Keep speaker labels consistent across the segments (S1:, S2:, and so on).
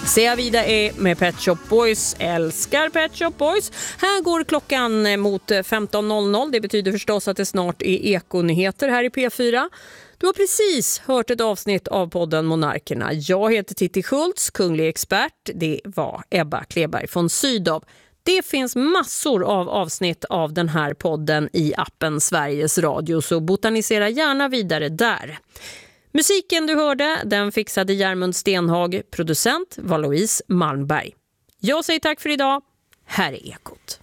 S1: Se Vida är med Pet Shop Boys, älskar Pet Shop Boys. Här går klockan mot 15.00. Det betyder förstås att det snart är ekonyheter här i P4. Du har precis hört ett avsnitt av podden Monarkerna. Jag heter Titti Schultz, kunglig expert. Det var Ebba Kleberg von Sydow. Det finns massor av avsnitt av den här podden i appen Sveriges Radio, så botanisera gärna vidare där. Musiken du hörde, den fixade Järmund Stenhag, producent var Louise Malmberg. Jag säger tack för idag. Här är Ekot.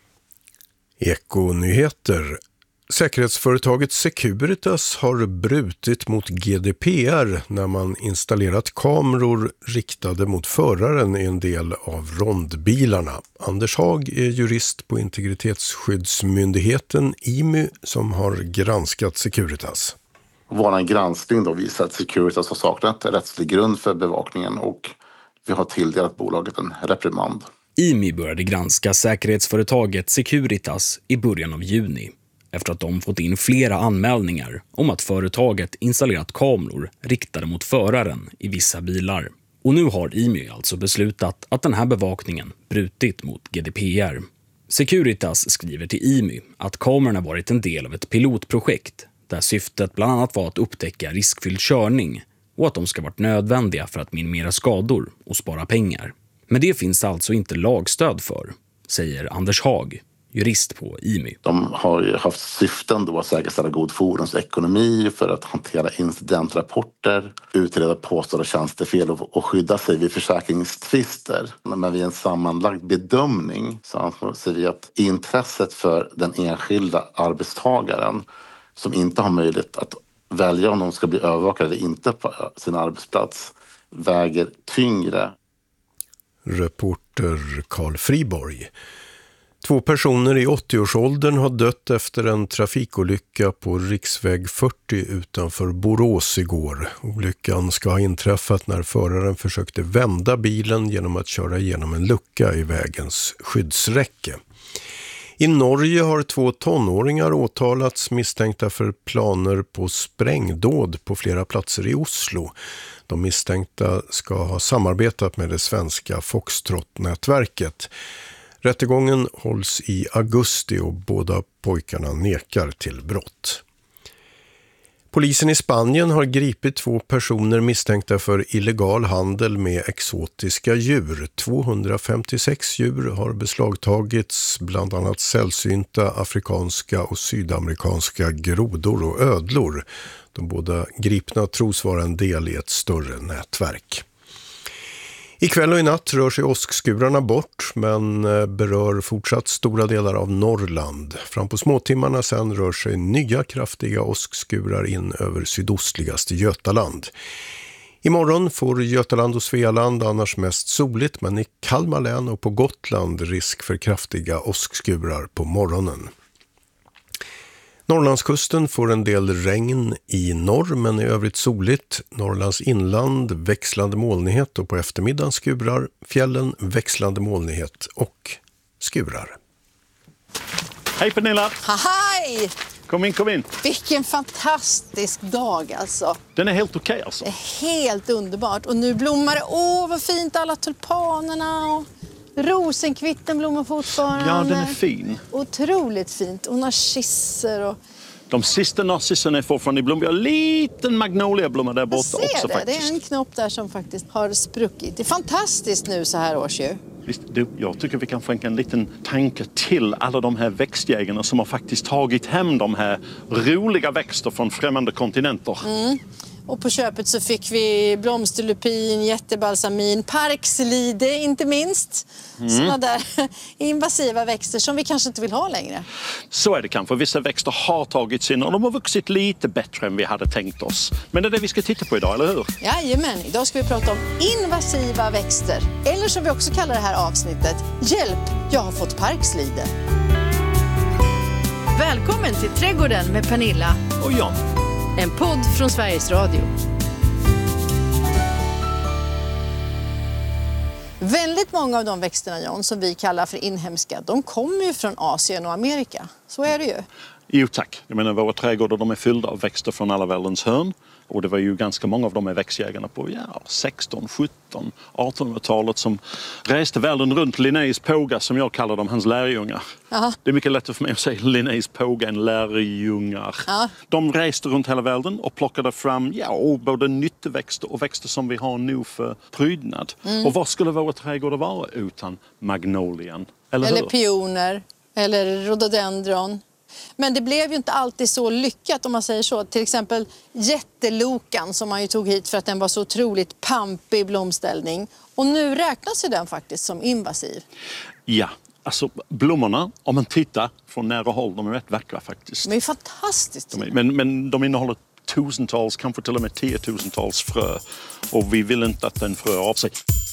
S2: Ekonyheter. Säkerhetsföretaget Securitas har brutit mot GDPR när man installerat kameror riktade mot föraren i en del av rondbilarna. Anders Hag är jurist på Integritetsskyddsmyndigheten IMY som har granskat Securitas.
S3: Vår granskning då visar att Securitas har saknat rättslig grund för bevakningen och vi har tilldelat bolaget en reprimand.
S4: IMY började granska säkerhetsföretaget Securitas i början av juni efter att de fått in flera anmälningar om att företaget installerat kameror riktade mot föraren i vissa bilar. Och nu har IMY alltså beslutat att den här bevakningen brutit mot GDPR. Securitas skriver till IMY att kamerorna varit en del av ett pilotprojekt där syftet bland annat var att upptäcka riskfylld körning och att de ska varit nödvändiga för att minimera skador och spara pengar. Men det finns alltså inte lagstöd för, säger Anders Hag, jurist på IMY.
S3: De har ju haft syften då att säkerställa god fordonsekonomi för att hantera incidentrapporter, utreda påstådda tjänstefel och skydda sig vid försäkringstvister. Men vid en sammanlagd bedömning så anser vi att intresset för den enskilda arbetstagaren som inte har möjlighet att välja om de ska bli övervakade eller inte på sin arbetsplats väger tyngre.
S2: Reporter Carl Friborg. 2 personer i 80-årsåldern har dött efter en trafikolycka på riksväg 40 utanför Borås igår. Olyckan ska ha inträffat när föraren försökte vända bilen genom att köra igenom en lucka i vägens skyddsräcke. I Norge har 2 tonåringar åtalats misstänkta för planer på sprängdåd på flera platser i Oslo. De misstänkta ska ha samarbetat med det svenska Foxtrot-nätverket. Rättegången hålls i augusti och båda pojkarna nekar till brott. Polisen i Spanien har gripit 2 personer misstänkta för illegal handel med exotiska djur. 256 djur har beslagtagits, bland annat sällsynta afrikanska och sydamerikanska grodor och ödlor. De båda gripna tros vara en del i ett större nätverk. Ikväll och i natt rör sig åskskurarna bort men berör fortsatt stora delar av Norrland. Fram på småtimmarna sen rör sig nya kraftiga åskskurar in över sydostligaste Götaland. Imorgon får Götaland och Svealand annars mest soligt, men i Kalmar län och på Gotland risk för kraftiga åskskurar på morgonen. Norrlandskusten får en del regn i norr men i övrigt soligt. Norrlands inland växlande molnighet och på eftermiddagen skurar. Fjällen växlande molnighet och skurar.
S5: Hej Pernilla!
S6: Hej!
S5: Kom in.
S6: Vilken fantastisk dag alltså.
S5: Den är helt okej alltså.
S6: Det är helt underbart. Och nu blommar det. Vad fint alla tulpanerna och rosenkvitten blommar fortfarande.
S5: Ja, den är fin.
S6: Otroligt fint. Och narcisser och...
S5: De sista narcisserna är fortfarande i blom. Vi har en liten magnoliablomma där borta också faktiskt.
S6: Det är en knopp där som faktiskt har spruckit. Det är fantastiskt nu så här års ju.
S5: Visst, jag tycker vi kan skänka en liten tanke till alla de här växtjägarna som har faktiskt tagit hem de här roliga växter från främmande kontinenter.
S6: Och på köpet så fick vi blomsterlupin, jättebalsamin, parkslide inte minst. Sådana där invasiva växter som vi kanske inte vill ha längre.
S5: Så är det kanske. Vissa växter har tagits in och de har vuxit lite bättre än vi hade tänkt oss. Men det är det vi ska titta på idag, eller hur?
S6: Jajamän, idag ska vi prata om invasiva växter. Eller som vi också kallar det här avsnittet, hjälp, jag har fått parkslide.
S7: Välkommen till Trädgården med Pernilla
S5: Och John.
S7: En podd från Sveriges Radio.
S6: Väldigt många av de växterna, John, som vi kallar för inhemska, de kommer ju från Asien och Amerika. Så är det ju.
S5: Jo tack. Jag menar, våra trädgårdar de är fyllda av växter från alla världens hörn. Och det var ju ganska många av de här växtjägarna på 16, 17, 1800-talet som reste världen runt. Linnés påga, som jag kallar dem, hans lärjungar.
S6: Aha.
S5: Det är mycket lättare för mig att säga Linnés påga än lärjungar.
S6: Ja.
S5: De reste runt hela världen och plockade fram både nyttoväxter och växter som vi har nu för prydnad. Och vad skulle våra trädgårdar vara utan magnolian? Eller
S6: pioner, eller rhododendron. Men det blev ju inte alltid så lyckat om man säger så. Till exempel jättelokan som man ju tog hit för att den var så otroligt pampig blomställning. Och nu räknas ju den faktiskt som invasiv.
S5: Ja, alltså blommorna, om man tittar från nära håll, de är rätt vackra faktiskt.
S6: De är fantastiskt.
S5: Men de innehåller tusentals, kanske till och med 10 000-tals frö. Och vi vill inte att den frö av sig.